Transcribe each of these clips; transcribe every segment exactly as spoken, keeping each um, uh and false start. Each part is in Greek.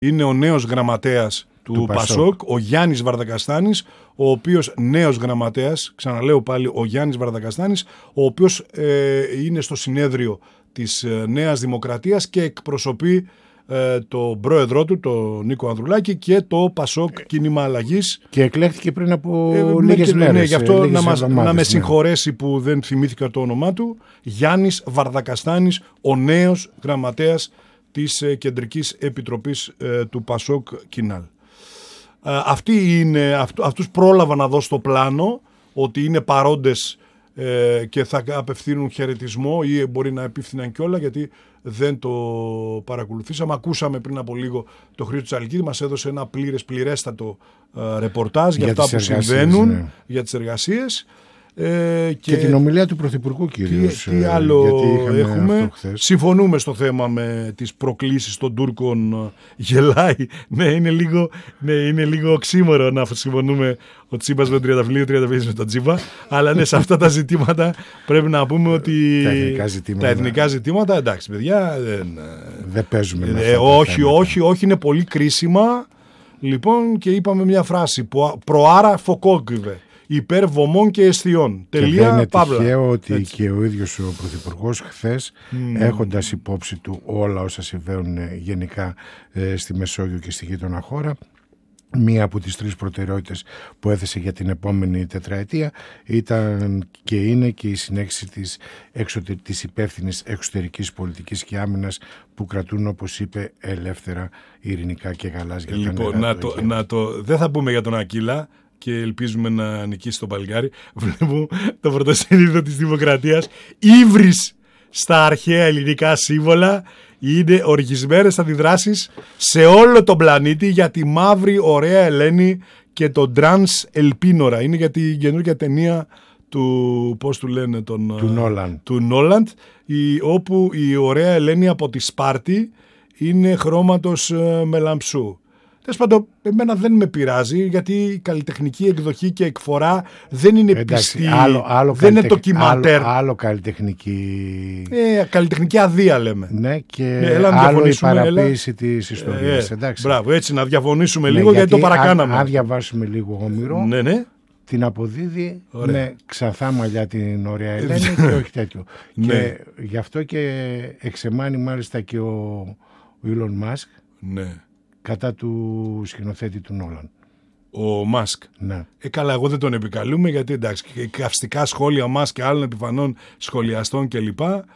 είναι ο νέος γραμματέας του, του Πασόκ, Πασόκ, ο Γιάννης Βαρδακαστάνης, ο οποίος νέος γραμματέας, ξαναλέω πάλι ο Γιάννης Βαρδακαστάνης, ο οποίος ε, είναι στο συνέδριο της ε, Νέας Δημοκρατίας και εκπροσωπεί ε, τον πρόεδρό του, τον Νίκο Ανδρουλάκη, και το Πασόκ ε, Κίνημα Αλλαγής. Και εκλέχθηκε πριν από ε, λίγες και, μέρες. Ναι, γι' αυτό λίγες να, μας, εβδομάδες, να με ναι. συγχωρέσει που δεν θυμήθηκα το όνομά του. Γιάννης Βαρδακαστάνης, ο νέος γραμματέας της ε, Κεντρικής Επιτροπής ε, του Πασόκ Κινάλ. Ε, αυτοί είναι, αυτού, αυτούς πρόλαβα να δω στο πλάνο, ότι είναι παρόντες ε, και θα απευθύνουν χαιρετισμό, ή μπορεί να επίφθηναν κιόλα, γιατί δεν το παρακολουθήσαμε. Ακούσαμε πριν από λίγο το Χρήστο Τσαλκίδη, μας έδωσε ένα πλήρες, πληρέστατο ε, ρεπορτάζ για, για αυτά που συμβαίνουν, ναι. για τις εργασίες. Ε, και, και την ομιλία του Πρωθυπουργού κυρίως. Τι, τι άλλο έχουμε. Συμφωνούμε στο θέμα με τις προκλήσεις των Τούρκων. Γελάει. Ναι, είναι λίγο, ναι, είναι λίγο οξύμορο να συμφωνούμε ο Τσίπας με τον Τριανταφυλλίδη, ο Τριανταφυλλίδης με τον Τσίπα. Αλλά ναι, σε αυτά τα ζητήματα πρέπει να πούμε ότι τα εθνικά ζητήματα, τα εθνικά ζητήματα εντάξει, παιδιά. Δεν, δεν παίζουμε με ε, όχι, όχι, όχι, είναι πολύ κρίσιμα. Λοιπόν, και είπαμε μια φράση. Προάρα φωκόγκριβε. Υπέρ βωμών και αισθιών. Και Τελεία, δεν είναι παύλα. τυχαίο ότι Έτσι. Και ο ίδιος ο Πρωθυπουργός χθες, mm. έχοντας υπόψη του όλα όσα συμβαίνουν γενικά ε, στη Μεσόγειο και στη γείτονα χώρα, μία από τις τρεις προτεραιότητες που έθεσε για την επόμενη τετραετία ήταν και είναι και η συνέχιση της, εξωτε... της υπεύθυνης εξωτερικής πολιτικής και άμυνας που κρατούν, όπως είπε, ελεύθερα, ειρηνικά και γαλάζια. Λοιπόν, να το, να το, δεν θα πούμε για τον Ακύλα και ελπίζουμε να νικήσει τον Παλγάρι. Βλέπω το πρωτοσέλιδο της Δημοκρατίας. Ύβρις στα αρχαία ελληνικά σύμβολα, είναι οργισμένες αντιδράσεις σε όλο τον πλανήτη για τη μαύρη ωραία Ελένη και τον τρανς ελπίνορα. Είναι για την καινούργια ταινία του, πώς του λένε, τον, του Νόλαντ, του Νόλαντ, η, όπου η ωραία Ελένη από τη Σπάρτη είναι χρώματος ε, μελαμψού. Τέλος πάντων, εμένα δεν με πειράζει, γιατί η καλλιτεχνική εκδοχή και εκφορά δεν είναι εντάξει, πιστή, άλλο, άλλο δεν είναι ντοκιμαντέρ. Άλλο, άλλο καλλιτεχνική... Ε, καλλιτεχνική αδεία λέμε. Ναι, και ναι, έλα άλλο η παραποίηση της ιστορίας. Ε, εντάξει. Μπράβο, έτσι να διαφωνήσουμε ναι, λίγο, γιατί, γιατί το παρακάναμε. Αν, αν διαβάσουμε λίγο Όμηρο, ναι, ναι. την αποδίδει Ωραία. με ξανθά μαλλιά την ωραία Ελένη και όχι τέτοιο. Ναι. Και γι' αυτό και εξεμάνει μάλιστα και ο Elon Musk, ναι, κατά του σκηνοθέτη του Νόλαν. Ο Μάσκ. Ναι. Ε, καλά, εγώ δεν τον επικαλούμε, γιατί εντάξει, καυστικά σχόλια Μάσκ και άλλων επιφανών σχολιαστών κλπ.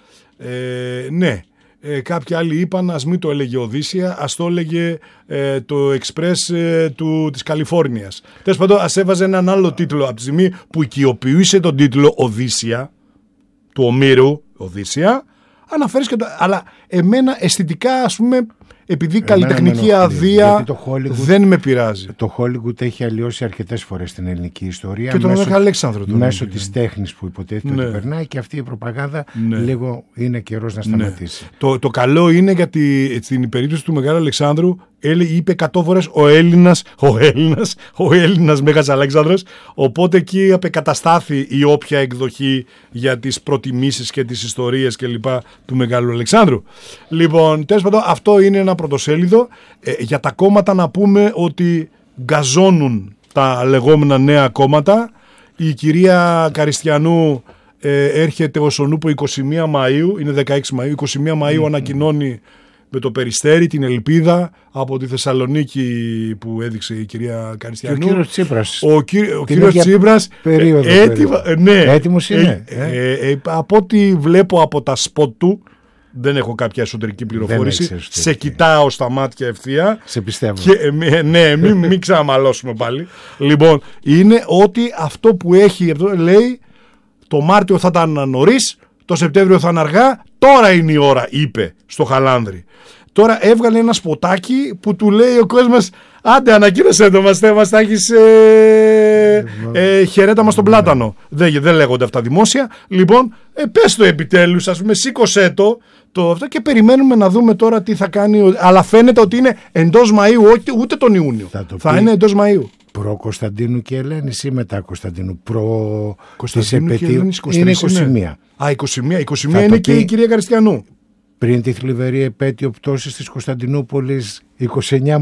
Ε, ναι. Ε, κάποιοι άλλοι είπαν ας μην το έλεγε Οδύσσια, ας το έλεγε ε, το Express ε, του, της Καλιφόρνιας. Τέλος πάντων, ας έβαζε έναν άλλο τίτλο από τη στιγμή που οικειοποιούσε τον τίτλο Οδύσσια, του Ομήρου Οδύσσια, αναφέρεις και το... Αλλά εμένα αισθητικά, ας πούμε, επειδή η καλλιτεχνική αδεία Hollywood, δεν με πειράζει. Το Hollywood έχει αλλοιώσει αρκετές φορές την ελληνική ιστορία. Και τον μέσω, Μεγάλο Αλέξανδρο. Μέσω της τέχνης που υποτίθεται ναι. ότι περνάει, και αυτή η προπαγάνδα ναι. λίγο είναι καιρός να σταματήσει. Ναι. Το, το καλό είναι, γιατί στην περίπτωση του Μεγάλου Αλεξάνδρου είπε εκατό φορές ο Έλληνας, ο Έλληνας, ο Έλληνας Μέγας Αλέξανδρος, οπότε εκεί απεκαταστάθη η όποια εκδοχή για τις προτιμήσεις και τις ιστορίες και λοιπά του Μεγάλου Αλεξάνδρου. Λοιπόν, τέλος πάντων, αυτό είναι ένα πρωτοσέλιδο. Ε, για τα κόμματα να πούμε ότι γκαζώνουν τα λεγόμενα νέα κόμματα. Η κυρία Καριστιανού ε, έρχεται ως ο Νούπο είκοσι μία Μαΐου, είναι δεκαέξι Μαΐου, είκοσι μία Μαΐου mm-hmm. ανακοινώνει με το Περιστέρι, την Ελπίδα από τη Θεσσαλονίκη που έδειξε η κυρία Καριστιανού. Και ο κύριος Τσίπρας. Ο, κύριο, ο κύριος Τσίπρας περίοδο, έτοιμα, περίοδο. Ναι, έτοιμος είναι. Ε, ε, ε, ε, από ό,τι βλέπω από τα σποτ του, δεν έχω κάποια εσωτερική πληροφόρηση, εσωτερική. Σε κοιτάω στα μάτια ευθεία. Σε πιστεύω. Και, ε, ναι, μην, μην ξαναμαλώσουμε πάλι. Λοιπόν, είναι ότι αυτό που έχει, αυτό λέει, το Μάρτιο θα ήταν νωρίς, το Σεπτέμβριο θα είναι αργά, τώρα είναι η ώρα, είπε στο Χαλάνδρη. Τώρα έβγαλε ένα σποτάκι που του λέει ο κόσμος, άντε ανακοίνωσέ το, μας, μας τα έχεις ε, ε, χαιρέτα μας τον πλάτανο. Δεν, δεν λέγονται αυτά δημόσια. Λοιπόν, ε, πες το επιτέλους, ας πούμε, σήκωσέ το, το αυτό, και περιμένουμε να δούμε τώρα τι θα κάνει. Αλλά φαίνεται ότι είναι εντός Μαΐου, ούτε, ούτε τον Ιούνιο. Θα, θα είναι εντός Μαΐου. Προ Κωνσταντίνου και Ελένης ή μετά Κωνσταντίνου? Προ Κωνσταντίνου και Ελένης είναι είκοσι μία. Α, είκοσι μία, είκοσι μία είναι και η κυρία Καριστιανού. Πριν τη θλιβερή επέτειο πτώσης της Κωνσταντινούπολης, είκοσι εννέα